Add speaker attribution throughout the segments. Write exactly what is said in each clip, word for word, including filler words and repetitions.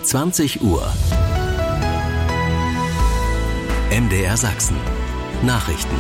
Speaker 1: zwanzig Uhr. M D R Sachsen. Nachrichten.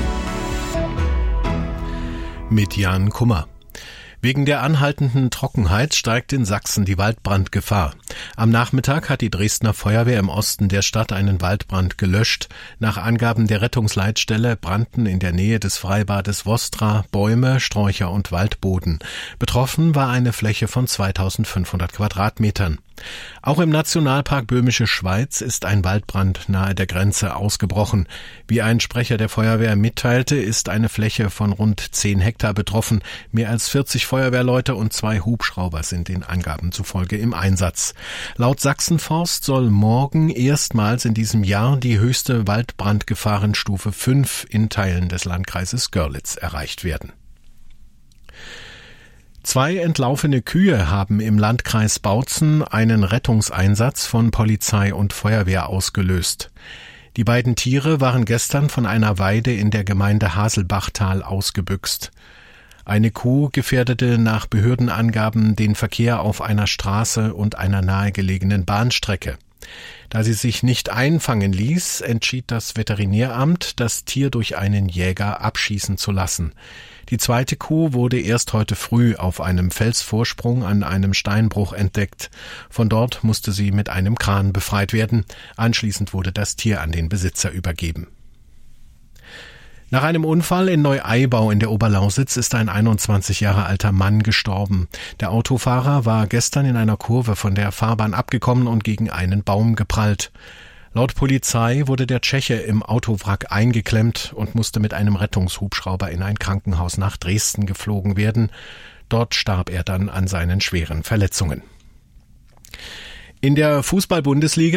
Speaker 2: Mit Jan Kummer. Wegen der anhaltenden Trockenheit steigt in Sachsen die Waldbrandgefahr. Am Nachmittag hat die Dresdner Feuerwehr im Osten der Stadt einen Waldbrand gelöscht. Nach Angaben der Rettungsleitstelle brannten in der Nähe des Freibades Vostra Bäume, Sträucher und Waldboden. Betroffen war eine Fläche von zweitausendfünfhundert Quadratmetern. Auch im Nationalpark Böhmische Schweiz ist ein Waldbrand nahe der Grenze ausgebrochen. Wie ein Sprecher der Feuerwehr mitteilte, ist eine Fläche von rund zehn Hektar betroffen. Mehr als vierzig Feuerwehrleute und zwei Hubschrauber sind den Angaben zufolge im Einsatz. Laut Sachsenforst soll morgen erstmals in diesem Jahr die höchste Waldbrandgefahrenstufe fünf in Teilen des Landkreises Görlitz erreicht werden. Zwei entlaufene Kühe haben im Landkreis Bautzen einen Rettungseinsatz von Polizei und Feuerwehr ausgelöst. Die beiden Tiere waren gestern von einer Weide in der Gemeinde Haselbachtal ausgebüxt. Eine Kuh gefährdete nach Behördenangaben den Verkehr auf einer Straße und einer nahegelegenen Bahnstrecke. Da sie sich nicht einfangen ließ, entschied das Veterinäramt, das Tier durch einen Jäger abschießen zu lassen. Die zweite Kuh wurde erst heute früh auf einem Felsvorsprung an einem Steinbruch entdeckt. Von dort musste sie mit einem Kran befreit werden. Anschließend wurde das Tier an den Besitzer übergeben. Nach einem Unfall in Neu-Eibau in der Oberlausitz ist ein einundzwanzig Jahre alter Mann gestorben. Der Autofahrer war gestern in einer Kurve von der Fahrbahn abgekommen und gegen einen Baum geprallt. Laut Polizei wurde der Tscheche im Autowrack eingeklemmt und musste mit einem Rettungshubschrauber in ein Krankenhaus nach Dresden geflogen werden. Dort starb er dann an seinen schweren Verletzungen. In der Fußball-Bundesliga